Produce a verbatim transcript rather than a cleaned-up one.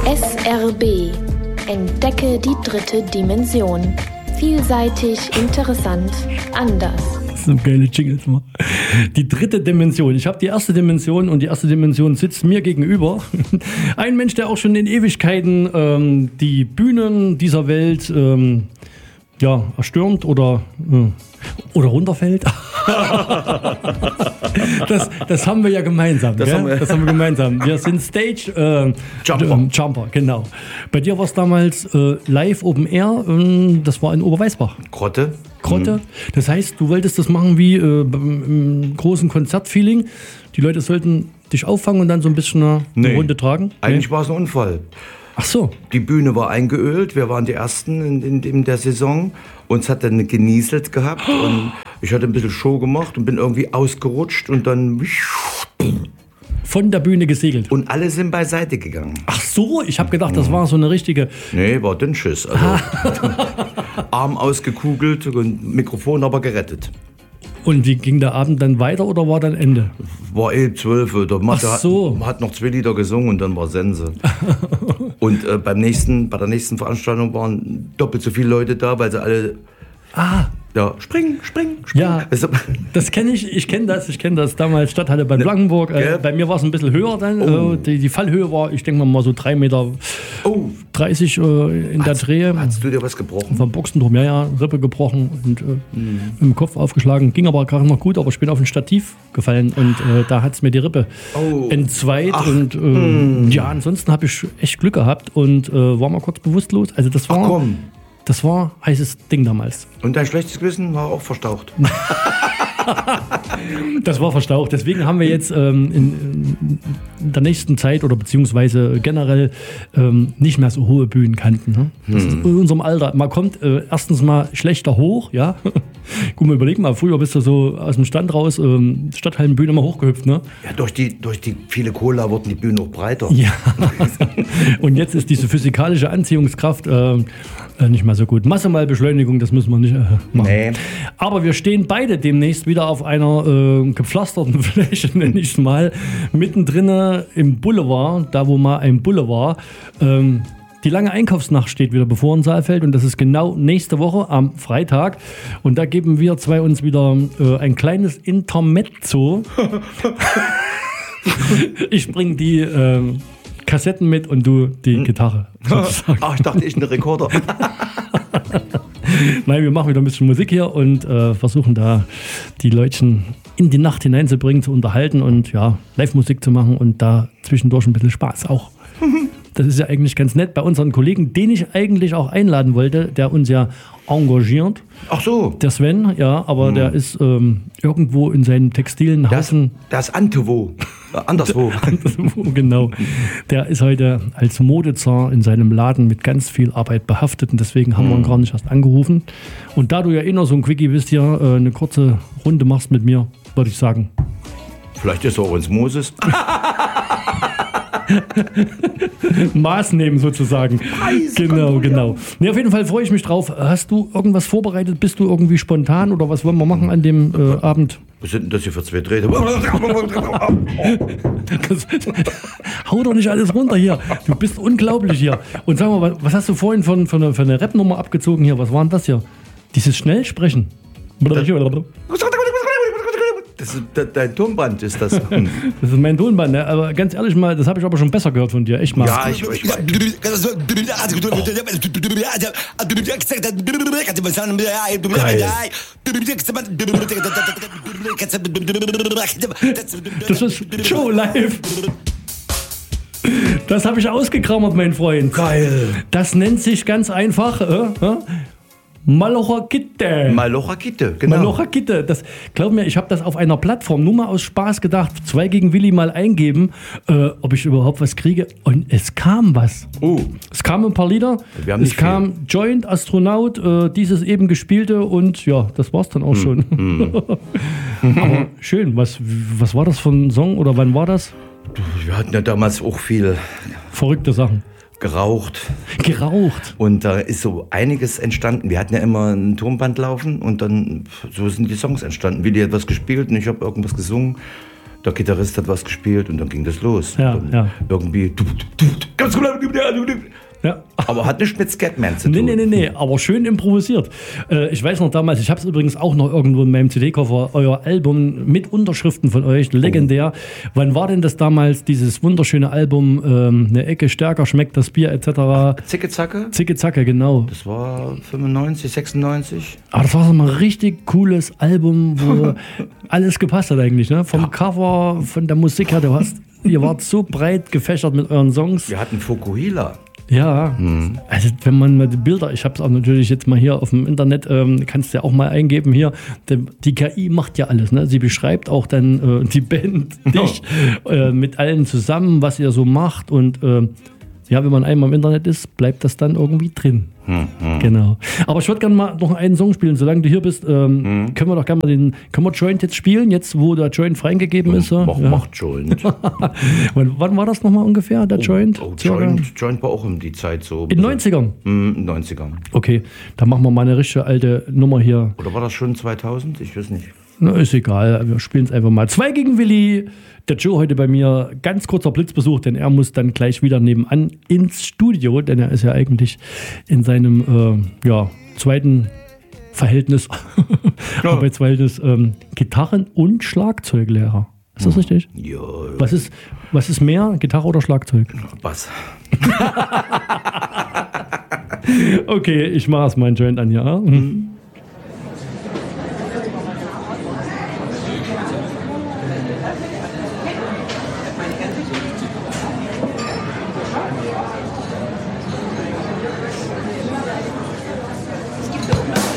S R B. Entdecke die dritte Dimension. Vielseitig, interessant, anders. Das ist so geile Jingles mal. Die dritte Dimension. Ich habe die erste Dimension und die erste Dimension sitzt mir gegenüber. Ein Mensch, der auch schon in Ewigkeiten ähm, die Bühnen dieser Welt ähm, ja, erstürmt oder, äh, oder runterfällt. das, das haben wir ja gemeinsam. Das, haben wir. das haben wir gemeinsam. Wir sind Stage äh, Jumper. Äh, Jumper, genau. Bei dir war es damals äh, live Open Air. Äh, das war in Oberweißbach. Grotte. Grotte. Mhm. Das heißt, du wolltest das machen wie äh, im großen Konzertfeeling. Die Leute sollten dich auffangen und dann so ein bisschen eine, Nee. eine Runde tragen. Eigentlich Nee. war es ein Unfall. Ach so. Die Bühne war eingeölt, wir waren die Ersten in, in, in der Saison. Uns hat dann genieselt gehabt und ich hatte ein bisschen Show gemacht und bin irgendwie ausgerutscht und dann... Von der Bühne gesegelt. Und alle sind beiseite gegangen. Ach so, ich habe gedacht, das war so eine richtige... Nee, war Dünnschiss. Also Arm ausgekugelt und Mikrofon aber gerettet. Und wie ging der Abend dann weiter oder war dann Ende? War eh zwölf oder Mathe Ach so. hat, hat noch zwei Lieder gesungen und dann war Sense. Und äh, beim nächsten, bei der nächsten Veranstaltung waren doppelt so viele Leute da, weil sie alle Ah, ja, springen, springen, springen. ja, Also, das kenne ich, ich kenne das, ich kenne das damals Stadthalle bei Blankenburg. Äh, Gell? bei mir war es ein bisschen höher dann. Oh. Äh, die, die Fallhöhe war, ich denke mal so drei Meter oh, dreißig äh, in der Drehe. hast du dir was gebrochen? Vom Boxenturm, ja, ja, Rippe gebrochen und äh, Mhm. mit dem Kopf aufgeschlagen. Ging aber gerade noch gut, aber ich bin auf ein Stativ gefallen und äh, da hat es mir die Rippe Oh. entzweit. Ach, Und äh, ja, ansonsten habe ich echt Glück gehabt und äh, war mal kurz bewusstlos. Also das war, Ach komm. das war heißes Ding damals. Und dein schlechtes Gewissen war auch verstaucht. Das war verstaucht. Deswegen haben wir jetzt ähm, in, in der nächsten Zeit oder beziehungsweise generell ähm, nicht mehr so hohe Bühnenkanten. Ne? Das ist in unserem Alter. Man kommt äh, erstens mal schlechter hoch, ja. Guck mal, überleg mal, früher bist du so aus dem Stand raus, ähm, Stadthallenbühne mal hochgehüpft, ne? Ja, durch die, durch die viele Cola wurden die Bühnen noch breiter. Ja. Und jetzt ist diese physikalische Anziehungskraft äh, äh, nicht mehr so gut. Massemalbeschleunigung, das müssen wir nicht äh, machen. Nee. Aber wir stehen beide demnächst wieder auf einer äh, gepflasterten Fläche, nenne ich es mal, mittendrin im Boulevard, da wo mal ein Bulle war. Ähm, Die lange Einkaufsnacht steht wieder bevor in Saalfeld und das ist genau nächste Woche am Freitag. Und da geben wir zwei uns wieder äh, ein kleines Intermezzo. Ich bringe die äh, Kassetten mit und du die Gitarre. sozusagen. Ach, ich dachte, ich ein Rekorder. Nein, wir machen wieder ein bisschen Musik hier und äh, versuchen da die Leutchen in die Nacht hineinzubringen, zu unterhalten und ja, Live-Musik zu machen und da zwischendurch ein bisschen Spaß auch. Das ist ja eigentlich ganz nett bei unseren Kollegen, den ich eigentlich auch einladen wollte, der uns ja engagiert. Ach so. Der Sven, ja, aber Hm. der ist ähm, irgendwo in seinem textilen Das, Haufen. das Antewo. Äh, anderswo. Genau. Der ist heute als Modezar in seinem Laden mit ganz viel Arbeit behaftet und deswegen haben wir ihn gar nicht erst angerufen. Und da du ja eh noch so ein Quickie bist, hier äh, eine kurze Runde machst mit mir, würde ich sagen. Vielleicht ist er uns Moses. Maß nehmen sozusagen. Genau, genau. Nee, auf jeden Fall freue ich mich drauf. Hast du irgendwas vorbereitet? Bist du irgendwie spontan oder was wollen wir machen an dem äh, Abend? Was sind denn das hier für zwei Drähte? Das, hau doch nicht alles runter hier. Du bist unglaublich hier. Und sag mal, was, was hast du vorhin von, von einer, von einer Rap-Nummer abgezogen hier? Was war denn das hier? Dieses Schnellsprechen. Das ist, de, dein Tonband ist das. Hm. Das ist mein Tonband, ne? Aber ganz ehrlich mal, das habe ich aber schon besser gehört von dir. Echt mal. Ja, ich, ich weiß. Das ist Joe live. Das habe ich ausgekrammert, mein Freund. Geil. Das nennt sich ganz einfach äh, äh, Malocha Kitte. Malocha Kitte, genau. Malocha Kitte. Das, glaub mir, ich habe das auf einer Plattform nur mal aus Spaß gedacht. Zwei gegen Willi mal eingeben, äh, ob ich überhaupt was kriege. Und es kam was. Oh. Es kamen ein paar Lieder. Wir haben es nicht kam Joint, Astronaut, äh, dieses eben gespielte und ja, das war's dann auch schon. Aber schön. Was, was war das für ein Song oder wann war das? Wir hatten ja damals auch viel Verrückte Sachen. geraucht. Geraucht. Und da ist so einiges entstanden. Wir hatten ja immer ein Tonband laufen und dann so sind die Songs entstanden. Willi hat was gespielt und ich habe irgendwas gesungen. Der Gitarrist hat was gespielt und dann ging das los. Ja, dann ja. Irgendwie. Du, du, du, ganz genau. Ja. Aber hat nichts mit Scatman zu tun. Nee, nee, nee, nee, aber schön improvisiert. Äh, ich weiß noch damals, ich habe es übrigens auch noch irgendwo in meinem C D-Koffer, euer Album mit Unterschriften von euch, legendär. Oh. Wann war denn das damals, dieses wunderschöne Album, ähm, eine Ecke stärker schmeckt das Bier et cetera? Zicke Zacke? Zicke Zacke, genau. Das war fünfundneunzig, sechsundneunzig. Aber das war so ein richtig cooles Album, wo alles gepasst hat eigentlich, ne? Vom ja. Cover, von der Musik her, du hast, ihr wart so breit gefächert mit euren Songs. Wir hatten Fukuhila. Ja, hm. Also wenn man mal die Bilder, ich habe es auch natürlich jetzt mal hier auf dem Internet, ähm, kannst du ja auch mal eingeben hier, die, die K I macht ja alles, ne? Sie beschreibt auch dann äh, die Band, dich, oh. äh, mit allen zusammen, was ihr so macht und äh, ja, wenn man einmal im Internet ist, bleibt das dann irgendwie drin. Hm, hm. Genau. Aber ich würde gerne mal noch einen Song spielen, solange du hier bist, ähm, hm. können wir doch gerne mal den, können wir Joint jetzt spielen, jetzt wo der Joint freigegeben ist? Mach, ja. mach Joint. wann, wann war das nochmal ungefähr, der oh, Joint? Oh, Joint? Joint war auch um die Zeit so. In den neunzigern? In den neunzigern. Okay, dann machen wir mal eine richtige alte Nummer hier. Oder war das schon zweitausend? Ich weiß nicht. Na, ist egal, wir spielen es einfach mal. Zwei gegen Willi. Der Joe heute bei mir, ganz kurzer Blitzbesuch, denn er muss dann gleich wieder nebenan ins Studio, denn er ist ja eigentlich in seinem äh, ja, zweiten Verhältnis, ja. Arbeitsverhältnis, ähm, Gitarren- und Schlagzeuglehrer. Ist das richtig? Ja. Was ist, was ist mehr, Gitarre oder Schlagzeug? Bass. Okay, ich mache es meinen Joint an, ja. Mhm.